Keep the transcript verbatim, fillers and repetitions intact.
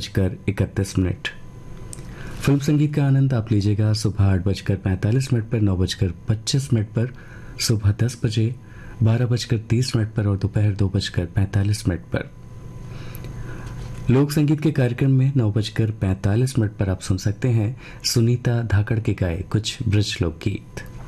बजकर इकतीस minute. Film संगीत का आनंद आप लीजिएगा सुबह आठ बजकर पैंतालीस मिनट पर, नौ बजकर पच्चीस मिनट पर, सुबह दस बजे, बारह बजकर तीस मिनट पर और दोपहर दो बजकर पैंतालीस मिनट पर। लोक संगीत के कार्यक्रम में नौ बजकर पैंतालीस मिनट पर आप सुन सकते हैं सुनीता धाकड़ के गाए कुछ ब्रज लोकगीत।